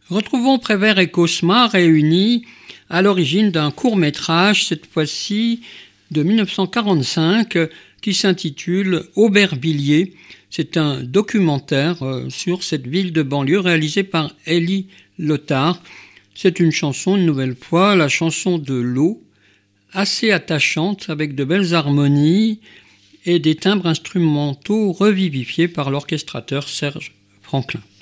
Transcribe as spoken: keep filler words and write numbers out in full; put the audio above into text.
Retrouvons Prévert et Cosma réunis à l'origine d'un court-métrage, cette fois-ci de mille neuf cent quarante-cinq, qui s'intitule Aubervilliers. C'est un documentaire sur cette ville de banlieue réalisé par Élie Lothar. C'est une chanson, une nouvelle fois, la chanson de l'eau, assez attachante, avec de belles harmonies et des timbres instrumentaux revivifiés par l'orchestrateur Serge Franklin.